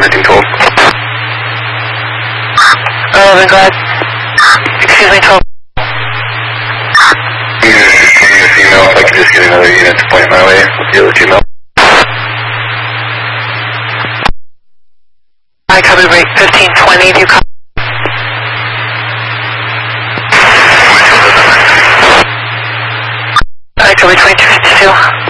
emerging 12. Then go ahead. Excuse me, 12. Unit 15, this email, if I could just get another unit to point my way with the other 2 mil. I copy break 1520, do you copy? I copy 2252.